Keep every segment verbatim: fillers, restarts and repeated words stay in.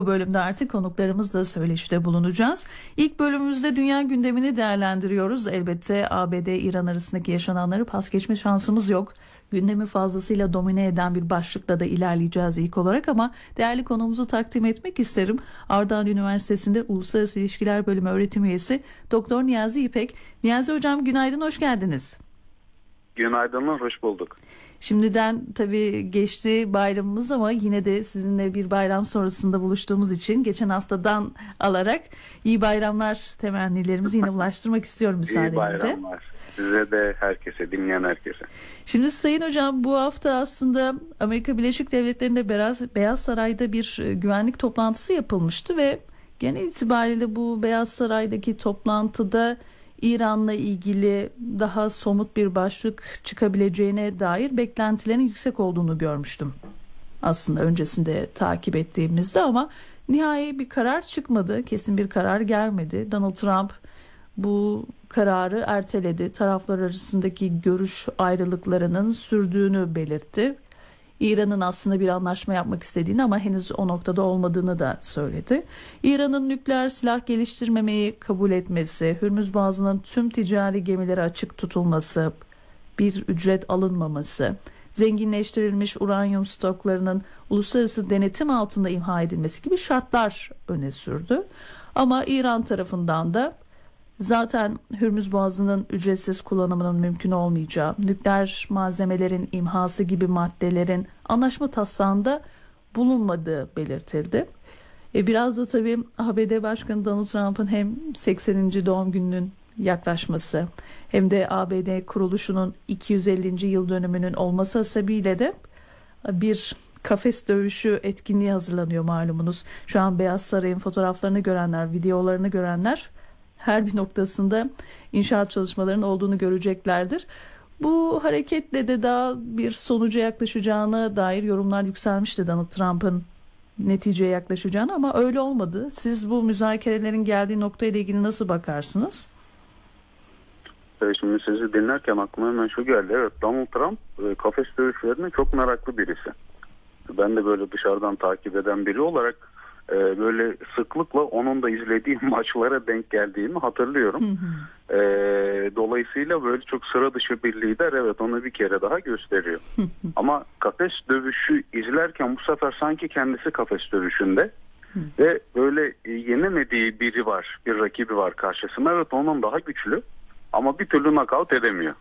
Bu bölümde artık konuklarımızla söyleşide bulunacağız. İlk bölümümüzde dünya gündemini değerlendiriyoruz. Elbette A B D-İran arasındaki yaşananları pas geçme şansımız yok. Gündemi fazlasıyla domine eden bir başlıkla da ilerleyeceğiz ilk olarak ama değerli konuğumuzu takdim etmek isterim. Ardahan Üniversitesi'nde Uluslararası İlişkiler Bölümü öğretim üyesi Doktor Niyazi İpek. Niyazi Hocam günaydın, hoş geldiniz. Günaydınlar, hoş bulduk. Şimdiden tabii geçti bayramımız ama yine de sizinle bir bayram sonrasında buluştuğumuz için geçen haftadan alarak iyi bayramlar temennilerimizi yine ulaştırmak istiyorum müsaadenizle. İyi bayramlar. Size de, herkese, dinleyen herkese. Şimdi Sayın Hocam, bu hafta aslında Amerika Birleşik Devletleri'nde Beyaz, Beyaz Saray'da bir güvenlik toplantısı yapılmıştı ve genel itibariyle bu Beyaz Saray'daki toplantıda İran'la ilgili daha somut bir başlık çıkabileceğine dair beklentilerin yüksek olduğunu görmüştüm. Aslında öncesinde takip ettiğimizde ama nihai bir karar çıkmadı. Kesin bir karar gelmedi. Donald Trump bu kararı erteledi. Taraflar arasındaki görüş ayrılıklarının sürdüğünü belirtti. İran'ın aslında bir anlaşma yapmak istediğini ama henüz o noktada olmadığını da söyledi. İran'ın nükleer silah geliştirmemeyi kabul etmesi, Hürmüz Boğazı'nın tüm ticari gemilere açık tutulması, bir ücret alınmaması, zenginleştirilmiş uranyum stoklarının uluslararası denetim altında imha edilmesi gibi şartlar öne sürdü. Ama İran tarafından da zaten Hürmüz Boğazı'nın ücretsiz kullanımının mümkün olmayacağı, nükleer malzemelerin imhası gibi maddelerin anlaşma taslağında bulunmadığı belirtildi. E biraz da tabii A B D Başkanı Donald Trump'ın hem sekseninci doğum gününün yaklaşması hem de A B D kuruluşunun iki yüz ellinci yıl dönümünün olması hasebiyle de bir kafes dövüşü etkinliği hazırlanıyor malumunuz. Şu an Beyaz Saray'ın fotoğraflarını görenler, videolarını görenler her bir noktasında inşaat çalışmalarının olduğunu göreceklerdir. Bu hareketle de daha bir sonuca yaklaşacağına dair yorumlar yükselmişti, Donald Trump'ın neticeye yaklaşacağını, ama öyle olmadı. Siz bu müzakerelerin geldiği noktayla ilgili nasıl bakarsınız? Şimdi sizi dinlerken aklıma hemen şu geldi. Evet, Donald Trump kafes dövüşlerine çok meraklı birisi. Ben de böyle dışarıdan takip eden biri olarak böyle sıklıkla onun da izlediği maçlara denk geldiğimi hatırlıyorum. Hı hı. E, dolayısıyla böyle çok sıra dışı bir lider, evet, onu bir kere daha gösteriyor. Hı hı. Ama kafes dövüşü izlerken bu sefer sanki kendisi kafes dövüşünde hı. ve böyle yenemediği biri var, bir rakibi var karşısında. Evet, onun daha güçlü ama bir türlü nakavt edemiyor.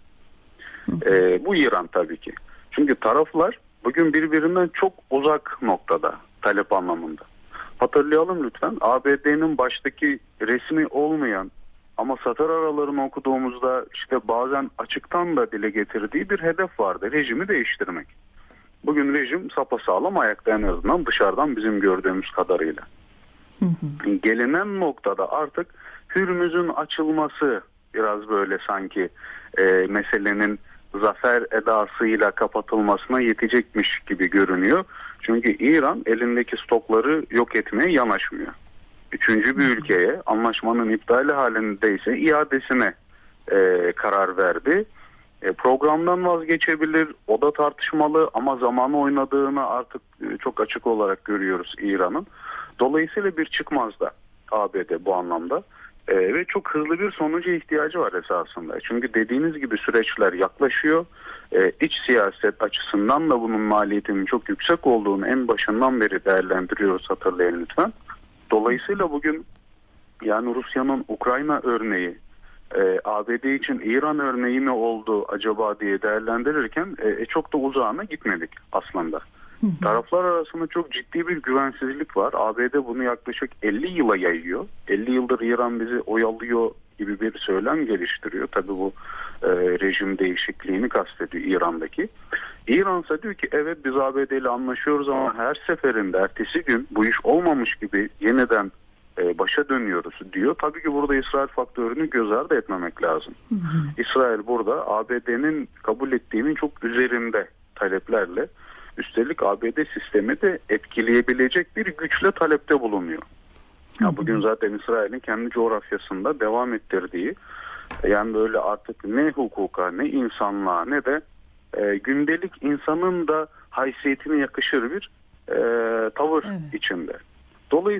Hı hı. E, bu İran tabii ki. Çünkü taraflar bugün birbirinden çok uzak noktada talep anlamında. Hatırlayalım lütfen, A B D'nin baştaki resmi olmayan ama satır aralarını okuduğumuzda işte bazen açıktan da dile getirdiği bir hedef vardı: rejimi değiştirmek. Bugün rejim sapasağlam ayakta, en azından dışarıdan bizim gördüğümüz kadarıyla. Hı hı. Gelinen noktada artık Hürmüz'ün açılması biraz böyle sanki e, meselenin zafer edasıyla kapatılmasına yetecekmiş gibi görünüyor. Çünkü İran elindeki stokları yok etmeye yanaşmıyor. Üçüncü bir ülkeye anlaşmanın iptali halindeyse iadesine e, karar verdi. E, programdan vazgeçebilir, o da tartışmalı ama zamanı oynadığını artık e, çok açık olarak görüyoruz İran'ın. Dolayısıyla bir çıkmazda A B D bu anlamda. Ee, ve çok hızlı bir sonuca ihtiyacı var esasında. Çünkü dediğiniz gibi süreçler yaklaşıyor. Ee, iç siyaset açısından da bunun maliyetinin çok yüksek olduğunu en başından beri değerlendiriyoruz, hatırlayın lütfen. Dolayısıyla bugün yani Rusya'nın Ukrayna örneği, e, A B D için İran örneği mi oldu acaba diye değerlendirirken e, çok da uzağına gitmedik aslında. Hı hı. Taraflar arasında çok ciddi bir güvensizlik var. A B D bunu yaklaşık elli yıla yayıyor. elli yıldır İran bizi oyalıyor gibi bir söylem geliştiriyor. Tabii bu e, rejim değişikliğini kastediyor İran'daki. İran ise diyor ki evet, biz A B D ile anlaşıyoruz ama her seferinde ertesi gün bu iş olmamış gibi yeniden e, başa dönüyoruz diyor. Tabii ki burada İsrail faktörünü göz ardı etmemek lazım. Hı hı. İsrail burada A B D'nin kabul ettiğinin çok üzerinde taleplerle, üstelik A B D sistemi de etkileyebilecek bir güçle talepte bulunuyor. Ya bugün zaten İsrail'in kendi coğrafyasında devam ettirdiği, yani böyle artık ne hukuka ne insanlığa ne de e, gündelik insanın da haysiyetine yakışır bir e, tavır evet. içinde. Dolayısıyla